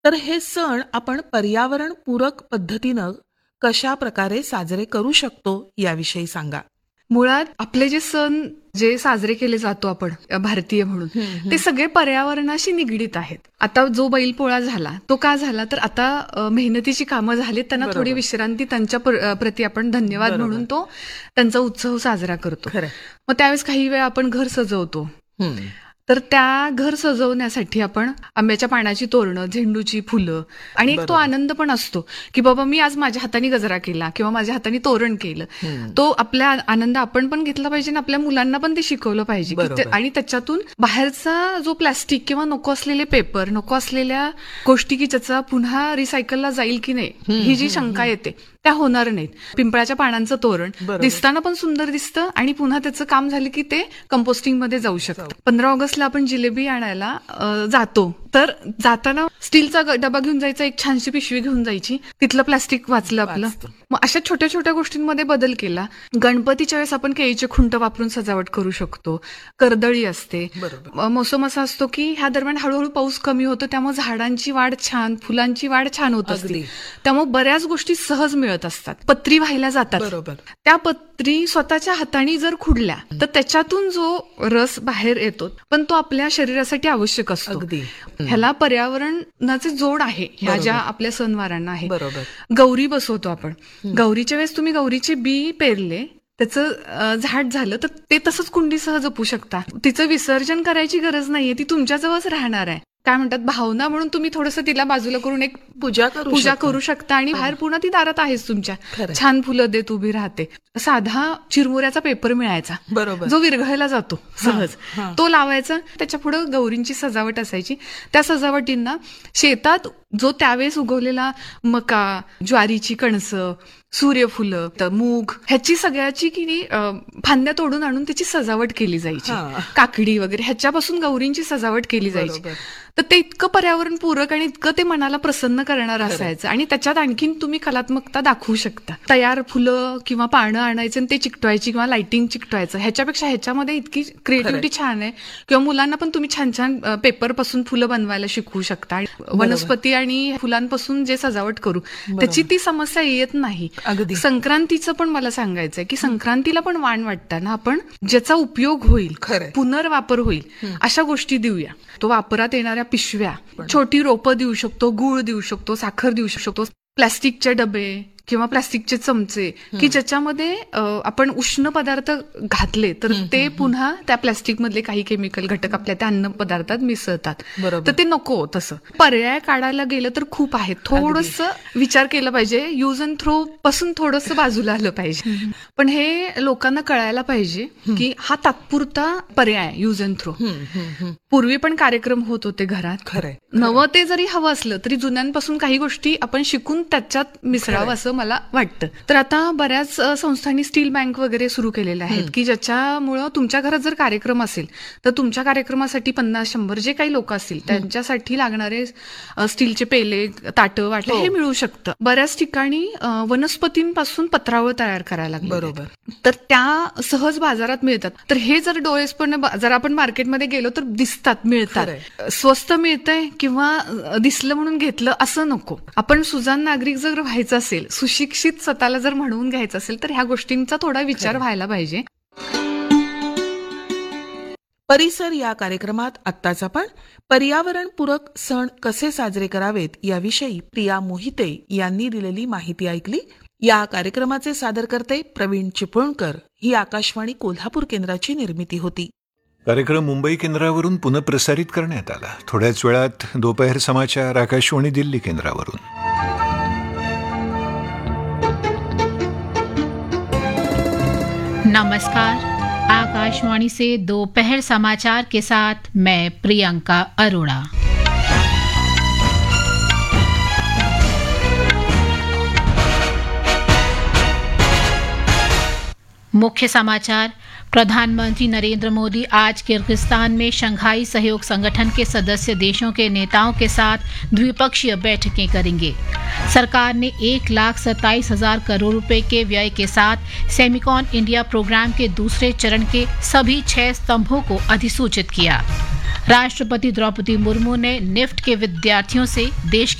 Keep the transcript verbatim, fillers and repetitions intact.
तर हे सण आपण पर्यावरणपूरक पद्धतीनं कशा प्रकारे साजरे करू शकतो याविषयी सांगा. मुळात आपले जे सण जे साजरे केले जातो आपण अ, भारतीय म्हणून ते सगळे पर्यावरणाशी निगडीत आहेत. आता जो बैलपोळा झाला तो का झाला तर आता अ, मेहनतीची कामं झाली, त्यांना बरोबर. थोडी विश्रांती त्यांच्या प्र- अ, प्रती आपण धन्यवाद बरोबर. म्हणून तो त्यांचा उत्सव साजरा करतो. खरंय. मग त्यावेळेस काही वेळा आपण घर सजवतो. हम्म. तर त्या घर सजवण्यासाठी आपण आंब्याच्या पानाची तोरणं, झेंडूची फुलं आणि एक तो बरोबर. आनंद पण असतो की बाबा मी आज माझ्या हाताने गजरा केला किंवा माझ्या हाताने तोरण केलं. हम्म. तो आपल्या आनंद आपण पण घेतला पाहिजे आणि आपल्या मुलांना पण ते शिकवलं पाहिजे की बरोबर. ते- आणि त्याच्यातून बाहेरचा जो प्लास्टिक किंवा नको असलेले पेपर, नको असलेल्या गोष्टी की ज्याचा पुन्हा रिसायकलला जाईल की नाही ही जी शंका येते त्या होणार नाहीत. पिंपळाच्या पानांचं तोरण बरोबर. दिसताना पण सुंदर दिसतं आणि पुन्हा त्याचं काम झालं की ते कंपोस्टिंग मध्ये जाऊ शकतं. पंधरा ऑगस्टला आपण जिलेबी आणायला अ, जातो तर जाताना स्टीलचा ग- डबा घेऊन जायचा, एक छानशी पिशवी घेऊन जायची, तिथलं प्लास्टिक वाचलं आपलं. वाचतं. मग अशा छोट्या छोट्या गोष्टींमध्ये बदल केला. गणपतीच्या वेळेस आपण केळीचे खुंट वापरून सजावट करू शकतो. कर्दळी असते. बरोबर. म- मोसम असा असतो की ह्या दरम्यान हळूहळू पाऊस कमी होतो, त्यामुळे झाडांची वाढ छान, फुलांची वाढ छान होत असते. अगदी. त्यामुळे बऱ्याच गोष्टी सहज मिळत असतात. पत्री वाहिल्या जातात. बरोबर. त्या पत्री स्वतःच्या हाताने जर खुडल्या तर त्याच्यातून जो रस बाहेर येतो पण तो आपल्या शरीरासाठी आवश्यक असतो. अगदी. ह्याला पर्यावरणाचे जोड आहे ह्या बरोबर. ज्या आपल्या सणवारांना आहे. बरोबर. गौरी बसवतो आपण. गौरीच्या वेळेस तुम्ही गौरीचे बी पेरले, त्याचं अ, झाड झालं तर ते तसंच कुंडीसह जपू शकता. तिचं विसर्जन करायची गरज नाहीये, ती तुमच्याजवळच राहणार आहे. काय म्हणतात, भावना म्हणून तुम्ही थोडंसं तिला बाजूला करून एक पूजा करू पूजा शकतो. करू शकता आणि बाहेर पुन्हा ती दारात आहेच तुमच्या. खरंय. छान फुलं देत उभी राहते. साधा चिरमुऱ्याचा पेपर मिळायचा बरोबर. जो विरघळला जातो सहज, हा. तो लावायचा. त्याच्या पुढे गौरींची सजावट असायची. त्या सजावटींना शेतात जो त्यावेळेस उगवलेला मका, ज्वारीची कणसं, सूर्यफुलं, त- मूग ह्याची सगळ्याची की नाही, अं, फांद्या तोडून आणून त्याची सजावट केली जायची. हा. काकडी वगैरे ह्याच्यापासून गौरींची सजावट केली जायची. बरोबर. तर ते इतकं पर्यावरण पूरक आणि इतकं ते मनाला प्रसन्न करणार असायचं आणि त्याच्यात आणखीन तुम्ही कलात्मकता दाखवू शकता. तयार फुलं किंवा पानं आणायचं आणि ते चिकटवायची किंवा लाइटिंग चिकटवायचं, ह्याच्यापेक्षा ह्याच्यामध्ये इतकी क्रिएटिव्हिटी छान आहे. किंवा मुलांना पण तुम्ही छान छान पेपर पासून फुलं बनवायला शिकवू शकता. आणि वनस्पती आणि फुलांपासून जे सजावट करू त्याची ती समस्या येत नाही. अगदी. संक्रांतीचं पण मला सांगायचंय की संक्रांतीला पण वाण वाटताना आपण ज्याचा उपयोग होईल, खरंय. पुनर्वापर होईल अशा गोष्टी देऊया. तो वापरात येणाऱ्या पिशव्या, छोटी रोपं देऊ शकतो, गूळ देऊ शकतो, साखर देऊ शकतो, प्लास्टिकचे डबे किंवा प्लास्टिकचे चमचे की ज्याच्यामध्ये अ, आपण उष्ण पदार्थ घातले तर ते पुन्हा त्या प्लास्टिक मधले काही केमिकल घटक आपल्या त्या अन्न पदार्थात मिसळतात. बरोबर. तर ते नको. तसं पर्याय काढायला गेलं तर खूप आहे. थोडंसं विचार केला पाहिजे. यूज अँड थ्रो पासून थोडंसं बाजूला आलं पाहिजे. पण हे लोकांना कळायला पाहिजे की हा तात्पुरता पर्याय यूज अँड थ्रो. हम्म, हम्म, हम्म. पूर्वी पण कार्यक्रम होत होते घरात. खरंय. नवं ते जरी हवं असलं तरी जुन्यांपासून काही गोष्टी आपण शिकून त्याच्यात मिसळावं असं मला वाटतं. तर आता बऱ्याच अ, संस्थांनी स्टील बँक वगैरे सुरू केलेल्या आहेत की ज्याच्यामुळं तुमच्या घरात जर कार्यक्रम असेल तर तुमच्या कार्यक्रमासाठी पन्नास शंभर जे काही लोक असतील त्यांच्यासाठी लागणारे अ, स्टीलचे पेले, ताटं, वाटे हे मिळू शकतं. बऱ्याच ठिकाणी अ, वनस्पतींपासून पत्रावळ तयार करायला लागले. बरोबर. तर त्या सहज बाजारात मिळतात. तर हे जर डोळेसपणे जर आपण मार्केटमध्ये गेलो तर दिसतात, मिळतात. स्वस्त मिळतंय किंवा अ, दिसलं म्हणून घेतलं असं नको. आपण सुजाण नागरिक जर व्हायचं असेल, सुशिक्षित स्वतःला जर म्हणवून घ्यायचं असेल तर ह्या गोष्टींचा थोडा विचार व्हायला पाहिजे. परिसर या कार्यक्रमात आत्ताच आपण पर्यावरणपूरक सण कसे साजरे करावेत याविषयी प्रिया मोहिते यांनी दिलेली माहिती ऐकली. या कार्यक्रमाचे सादरकर्ते प्रवीण चिपळूणकर. ही आकाशवाणी कोल्हापूर केंद्राची निर्मिती होती. कार्यक्रम मुंबई केंद्रावरून पुनःप्रसारित करण्यात आला. थोड्याच वेळात दोपहर समाचार आकाशवाणी दिल्ली केंद्रावरून. नमस्कार, आकाशवाणी से दोपहर समाचार के साथ मैं प्रियंका अरोड़ा। मुख्य समाचार। प्रधानमंत्री नरेंद्र मोदी आज किर्गिस्तान में शंघाई सहयोग संगठन के सदस्य देशों के नेताओं के साथ द्विपक्षीय बैठकें करेंगे। सरकार ने एक लाख सत्ताईस हजार करोड़ रुपए के व्यय के साथ सेमिकॉन इंडिया प्रोग्राम के दूसरे चरण के सभी छह स्तंभों को अधिसूचित किया। राष्ट्रपति द्रौपदी मुर्मू ने निफ्ट के विद्यार्थियों से देश